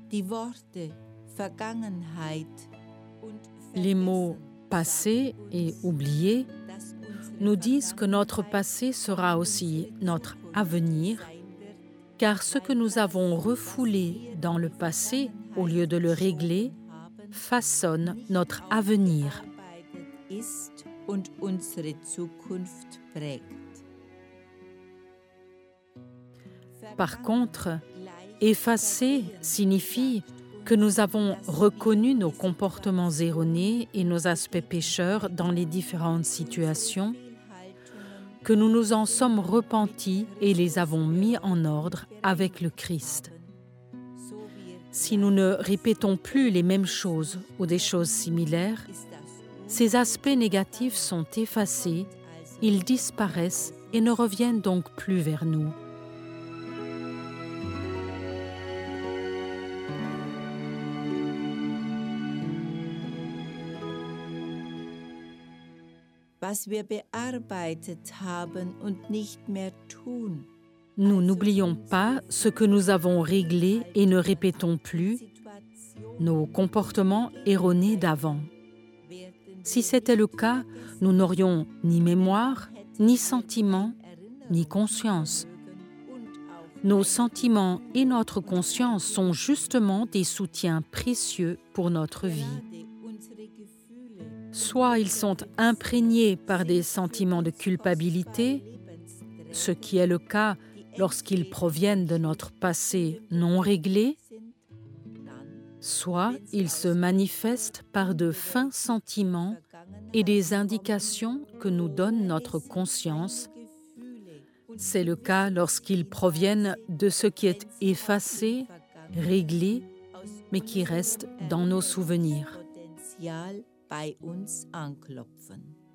Les mots « passé » et « oublié » nous disent que notre passé sera aussi notre avenir, car ce que nous avons refoulé dans le passé, au lieu de le régler, façonne notre avenir. Par contre, effacer signifie que nous avons reconnu nos comportements erronés et nos aspects pécheurs dans les différentes situations, que nous nous en sommes repentis et les avons mis en ordre avec le Christ. Si nous ne répétons plus les mêmes choses ou des choses similaires, ces aspects négatifs sont effacés, ils disparaissent et ne reviennent donc plus vers nous. Was wir bearbeitet haben und nicht mehr tun. Nous n'oublions pas ce que nous avons réglé et ne répétons plus nos comportements erronés d'avant. Si c'était le cas, nous n'aurions ni mémoire, ni sentiment, ni conscience. Nos sentiments et notre conscience sont justement des soutiens précieux pour notre vie. Soit ils sont imprégnés par des sentiments de culpabilité, ce qui est le cas lorsqu'ils proviennent de notre passé non réglé, soit ils se manifestent par de fins sentiments et des indications que nous donne notre conscience. C'est le cas lorsqu'ils proviennent de ce qui est effacé, réglé, mais qui reste dans nos souvenirs. Bei uns anklopfen.